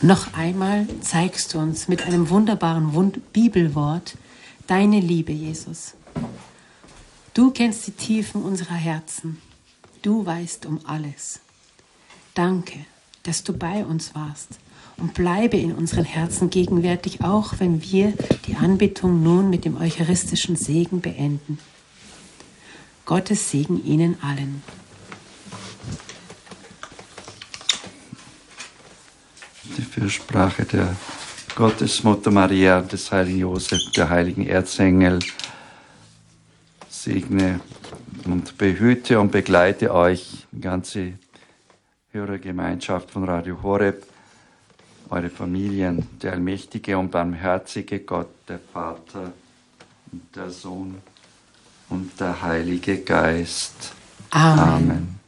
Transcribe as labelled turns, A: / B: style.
A: Noch einmal zeigst du uns mit einem wunderbaren Bibelwort deine Liebe, Jesus. Du kennst die Tiefen unserer Herzen. Du weißt um alles. Danke, dass du bei uns warst und bleibe in unseren Herzen gegenwärtig, auch wenn wir die Anbetung nun mit dem eucharistischen Segen beenden. Gottes Segen Ihnen allen.
B: Die Fürsprache der Gottesmutter Maria, des heiligen Josef, der heiligen Erzengel, segne und behüte und begleite euch, die ganze Hörergemeinschaft von Radio Horeb, eure Familien, der allmächtige und barmherzige Gott, der Vater und der Sohn und der Heilige Geist.
A: Amen.
B: Amen.